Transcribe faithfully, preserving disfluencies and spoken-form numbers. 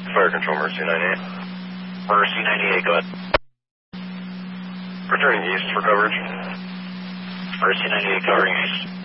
Fire Control, Mercy ninety-eight. Mercy ninety-eight, go ahead. Returning east for coverage. Mercy ninety-eight covering east.